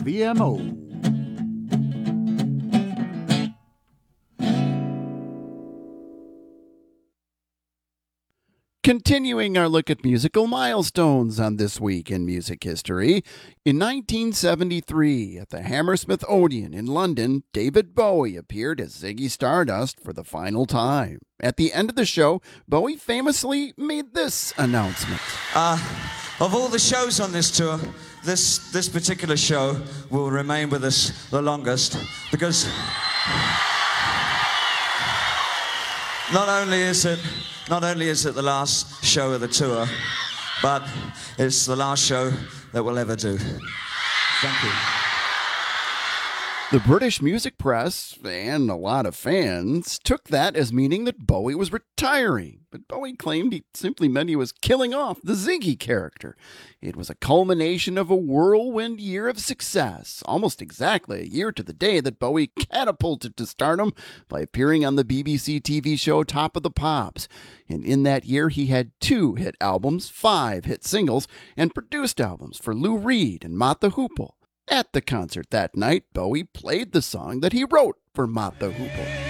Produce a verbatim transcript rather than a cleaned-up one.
V M O. Continuing our look at musical milestones on This Week in Music History, in nineteen seventy-three, at the Hammersmith Odeon in London, David Bowie appeared as Ziggy Stardust for the final time. At the end of the show, Bowie famously made this announcement. Uh, of all the shows on this tour, this, this particular show will remain with us the longest, because not only is it Not only is it the last show of the tour, but it's the last show that we'll ever do. Thank you. The British music press, and a lot of fans, took that as meaning that Bowie was retiring. But Bowie claimed he simply meant he was killing off the Ziggy character. It was a culmination of a whirlwind year of success, almost exactly a year to the day that Bowie catapulted to stardom by appearing on the B B C T V show Top of the Pops. And in that year, he had two hit albums, five hit singles, and produced albums for Lou Reed and Mott the Hoople. At the concert that night, Bowie played the song that he wrote for Mott the Hoople.